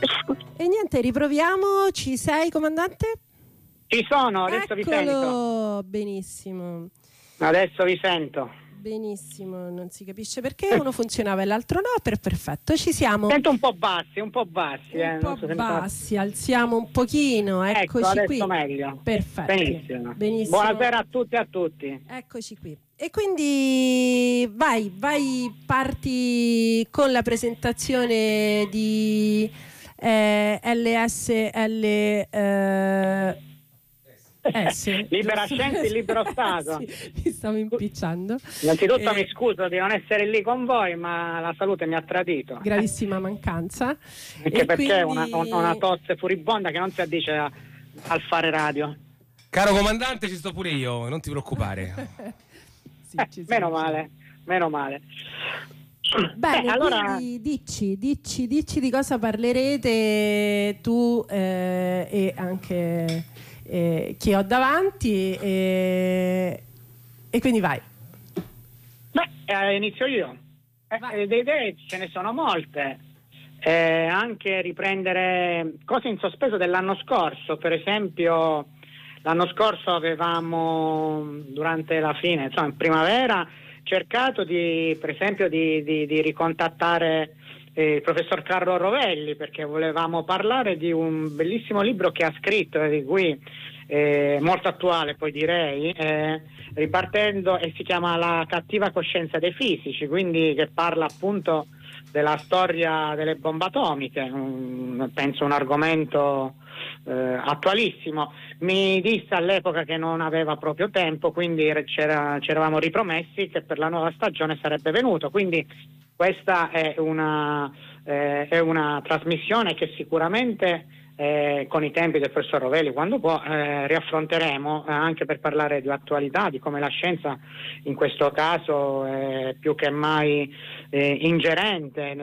E niente, riproviamo. Ci sei, comandante? Ci sono, adesso vi sento. Benissimo. Adesso vi sento. Benissimo, non si capisce perché uno funzionava e l'altro no, perfetto, ci siamo. Sento un po' bassi. Un po' bassi, alziamo un pochino, eccoci adesso qui. Meglio. Perfetto. Benissimo. Benissimo. Buonasera a tutti e a tutti. Eccoci qui. E quindi vai, parti con la presentazione di LSL Libera Scienza in Libero Stato. Sì, mi stavo impicciando. Innanzitutto mi scuso di non essere lì con voi, ma la salute mi ha tradito. Gravissima mancanza. Anche perché quindi... una tosse furibonda che non si addice al fare radio. Caro comandante, ci sto pure io, non ti preoccupare. Sì, meno male. Bene, allora dici di cosa parlerete tu e anche chi ho davanti e quindi vai. Inizio io. Le idee ce ne sono molte, anche riprendere cose in sospeso dell'anno scorso. Per esempio l'anno scorso avevamo, durante la fine, insomma in primavera, cercato per esempio di ricontattare il professor Carlo Rovelli, perché volevamo parlare di un bellissimo libro che ha scritto e di cui molto attuale, poi direi, ripartendo, e si chiama La cattiva coscienza dei fisici, quindi che parla appunto della storia delle bombe atomiche, penso un argomento attualissimo. Mi disse all'epoca che non aveva proprio tempo, quindi ci eravamo ripromessi che per la nuova stagione sarebbe venuto, quindi questa è una trasmissione che sicuramente con i tempi del professor Rovelli, quando può, riaffronteremo, anche per parlare di attualità, di come la scienza in questo caso è più che mai ingerente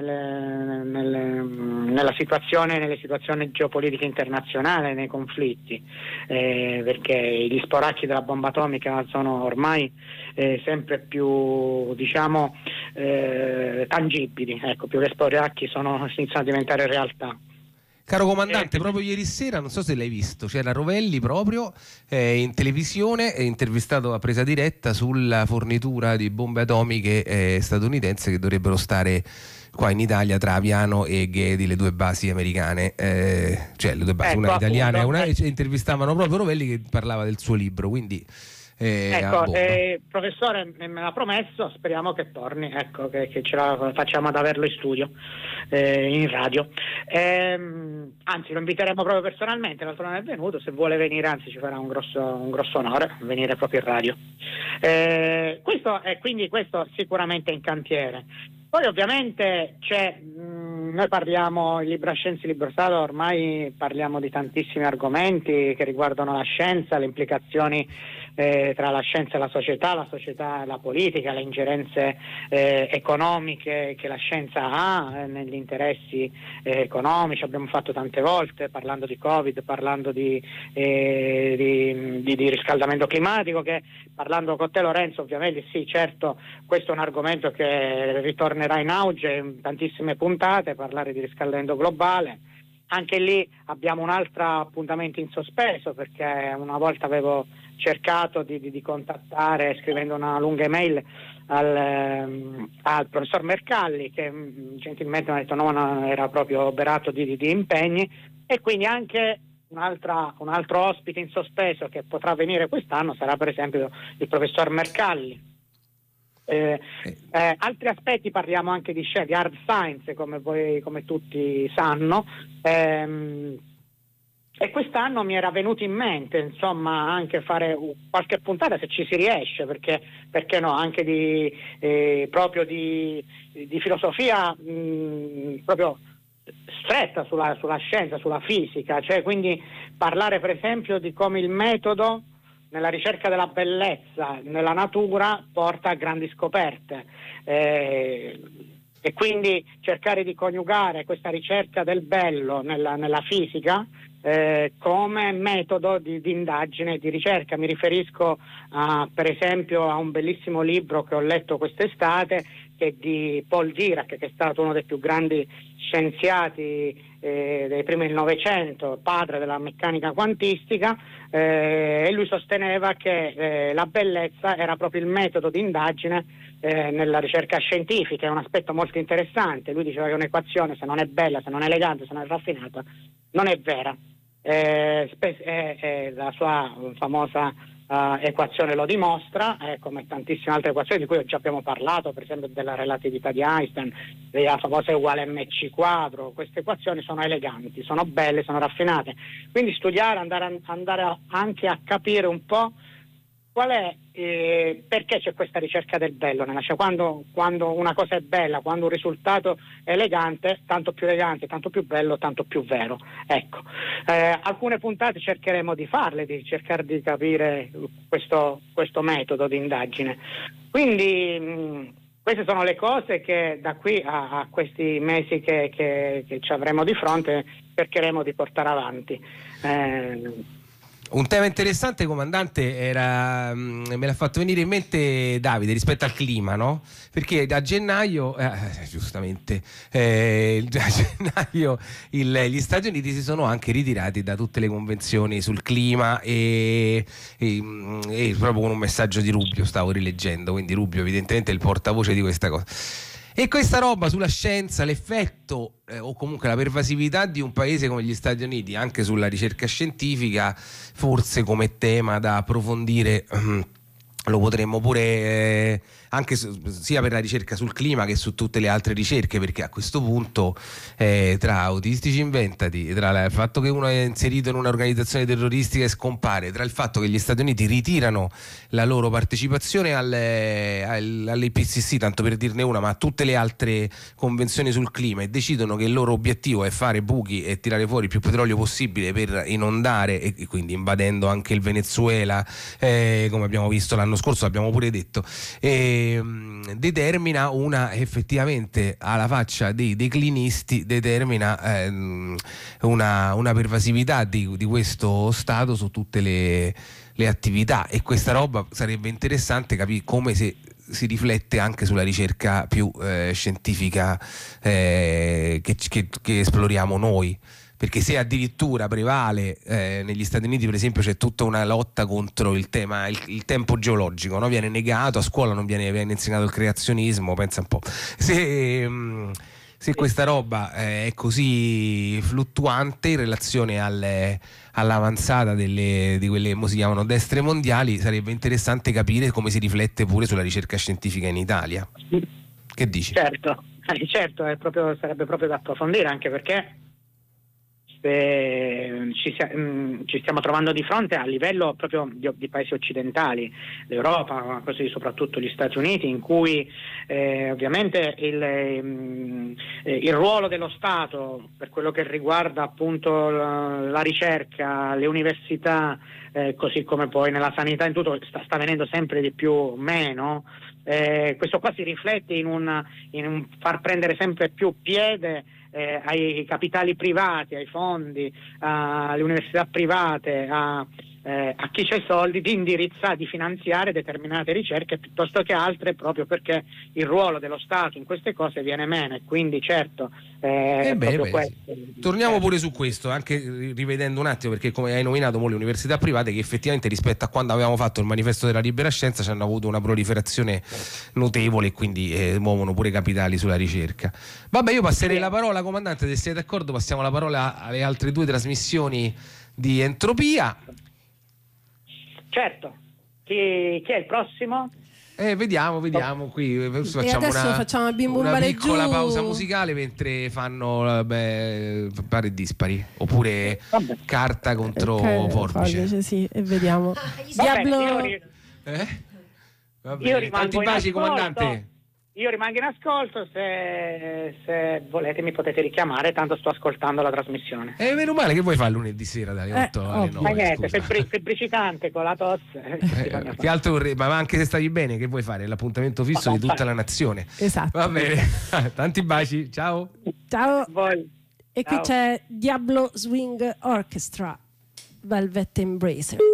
nelle situazioni geopolitiche internazionali, nei conflitti, perché gli sporacchi della bomba atomica sono ormai sempre più, diciamo, tangibili, ecco, più che sporacchi iniziano a diventare realtà. Caro comandante, proprio ieri sera, non so se l'hai visto, c'era Rovelli proprio in televisione, intervistato a presa diretta sulla fornitura di bombe atomiche statunitensi che dovrebbero stare qua in Italia tra Aviano e Ghedi, le due basi americane, cioè le due basi, una italiana e una, intervistavano proprio Rovelli che parlava del suo libro, quindi... il professore me l'ha promesso, speriamo che torni, ecco, che ce la facciamo ad averlo in studio, in radio, anzi lo inviteremo proprio personalmente, l'altro non è venuto, se vuole venire, anzi ci farà un grosso onore venire proprio in radio, questo sicuramente in cantiere. Poi ovviamente noi parliamo, in Libera Scienza e Libero Stato, ormai parliamo di tantissimi argomenti che riguardano la scienza, le implicazioni tra la scienza e la società e la politica, le ingerenze economiche che la scienza ha negli interessi economici. Abbiamo fatto tante volte, parlando di Covid, parlando di riscaldamento climatico, che parlando con te Lorenzo, ovviamente sì, certo, questo è un argomento che ritornerà in auge in tantissime puntate, parlare di riscaldamento globale. Anche lì abbiamo un altro appuntamento in sospeso, perché una volta avevo cercato di contattare, scrivendo una lunga email al professor Mercalli, che gentilmente mi ha detto no, era proprio oberato di impegni, e quindi anche un altro ospite in sospeso che potrà venire quest'anno sarà per esempio il professor Mercalli. Altri aspetti, parliamo anche di hard science, come tutti sanno, e quest'anno mi era venuto in mente, insomma, anche fare qualche puntata, se ci si riesce, perché no, anche proprio di filosofia proprio stretta sulla scienza, sulla fisica, cioè quindi parlare per esempio di come il metodo nella ricerca della bellezza nella natura porta a grandi scoperte, e quindi cercare di coniugare questa ricerca del bello nella fisica come metodo di indagine e di ricerca. Mi riferisco per esempio a un bellissimo libro che ho letto quest'estate che di Paul Dirac, che è stato uno dei più grandi scienziati dei primi del Novecento, padre della meccanica quantistica, e lui sosteneva che la bellezza era proprio il metodo di indagine nella ricerca scientifica. È un aspetto molto interessante. Lui diceva che un'equazione, se non è bella, se non è elegante, se non è raffinata, non è vera. La sua famosa equazione lo dimostra, come tantissime altre equazioni di cui già abbiamo parlato, per esempio della relatività di Einstein, la famosa uguale mc quadro. Queste equazioni sono eleganti, sono belle, sono raffinate, quindi studiare, andare anche a capire un po' qual è, perché c'è questa ricerca del bello cioè quando una cosa è bella, quando un risultato è elegante, tanto più elegante, tanto più bello, tanto più vero. Ecco, alcune puntate cercheremo di farle, di cercare di capire questo metodo di indagine. Quindi queste sono le cose che da qui a questi mesi che ci avremo di fronte cercheremo di portare avanti. Un tema interessante, comandante, me l'ha fatto venire in mente Davide rispetto al clima, no? Perché da gennaio, giustamente, da gennaio gli Stati Uniti si sono anche ritirati da tutte le convenzioni sul clima e proprio con un messaggio di Rubio, stavo rileggendo, quindi Rubio evidentemente è il portavoce di questa cosa. E questa roba sulla scienza, l'effetto o comunque la pervasività di un paese come gli Stati Uniti anche sulla ricerca scientifica, forse come tema da approfondire, lo potremmo pure anche sia per la ricerca sul clima che su tutte le altre ricerche, perché a questo punto tra autistici inventati, tra il fatto che uno è inserito in un'organizzazione terroristica e scompare, tra il fatto che gli Stati Uniti ritirano la loro partecipazione all'IPCC, tanto per dirne una, ma a tutte le altre convenzioni sul clima, e decidono che il loro obiettivo è fare buchi e tirare fuori il più petrolio possibile per inondare, e quindi invadendo anche il Venezuela, come abbiamo visto l'anno scorso, abbiamo pure detto, determina effettivamente alla faccia dei declinisti, determina una pervasività di questo Stato su tutte le attività, e questa roba sarebbe interessante capire come si riflette anche sulla ricerca più scientifica che esploriamo noi. Perché se addirittura prevale negli Stati Uniti, per esempio, c'è tutta una lotta contro il tempo geologico, no? Viene negato, a scuola non viene insegnato il creazionismo, pensa un po'. Se questa roba è così fluttuante in relazione all'avanzata di quelle che si chiamano destre mondiali, sarebbe interessante capire come si riflette pure sulla ricerca scientifica in Italia. Che dici? Certo, sarebbe proprio da approfondire, anche perché ci stiamo trovando di fronte a livello proprio di paesi occidentali, l'Europa, così soprattutto gli Stati Uniti, in cui ovviamente il ruolo dello Stato per quello che riguarda appunto la ricerca, le università, così come poi nella sanità, in tutto sta venendo sempre di più meno. Questo qua si riflette in un far prendere sempre più piede ai capitali privati, ai fondi, alle università private, a chi c'ha i soldi, di indirizzare, di finanziare determinate ricerche piuttosto che altre, proprio perché il ruolo dello Stato in queste cose viene meno. E quindi certo sì. Torniamo pure su questo, anche rivedendo un attimo, perché come hai nominato le università private, che effettivamente rispetto a quando avevamo fatto il manifesto della libera scienza ci hanno avuto una proliferazione notevole, e quindi muovono pure capitali sulla ricerca. Vabbè, io passerei la parola, comandante, se siete d'accordo passiamo la parola alle altre due trasmissioni di Entropia. Certo, chi è il prossimo? Vediamo qui facciamo una piccola pausa musicale mentre fanno pari e dispari, oppure carta contro forbice. Sì, e vediamo. Diablo. Io rimango tanti baci, comandante. Io rimango in ascolto, se volete mi potete richiamare, tanto sto ascoltando la trasmissione. Meno male, che vuoi fare lunedì sera dalle 8 alle 9? Ma niente, febbricitante con la tosse. Che altro ma anche se stavi bene, che vuoi fare? L'appuntamento fisso di tutta la nazione. Esatto. Va bene, tanti baci, ciao. Ciao. Voi. E qui c'è Diablo Swing Orchestra, Velvet Embracer.